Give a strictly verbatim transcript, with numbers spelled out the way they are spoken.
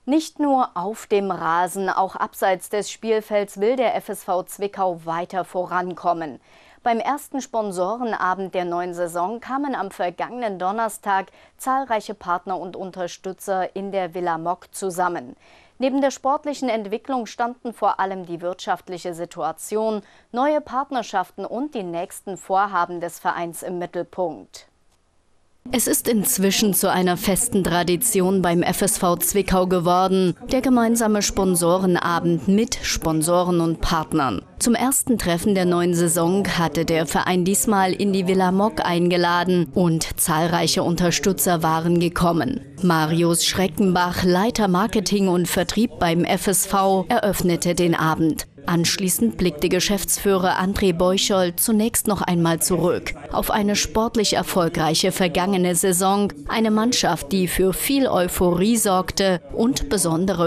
Nicht nur auf dem Rasen, auch abseits des Spielfelds will der F S V Zwickau weiter vorankommen. Beim ersten Sponsorenabend der neuen Saison kamen am vergangenen Donnerstag zahlreiche Partner und Unterstützer in der Villa Mock zusammen. Neben der sportlichen Entwicklung standen vor allem die wirtschaftliche Situation, neue Partnerschaften und die nächsten Vorhaben des Vereins im Mittelpunkt. Es ist inzwischen zu einer festen Tradition beim F S V Zwickau geworden, der gemeinsame Sponsorenabend mit Sponsoren und Partnern. Zum ersten Treffen der neuen Saison hatte der Verein diesmal in die Villa Mock eingeladen und zahlreiche Unterstützer waren gekommen. Marius Schreckenbach, Leiter Marketing und Vertrieb beim F S V, eröffnete den Abend. Anschließend blickte Geschäftsführer André Beuchold zunächst noch einmal zurück auf eine sportlich erfolgreiche vergangene Saison, eine Mannschaft, die für viel Euphorie sorgte und besondere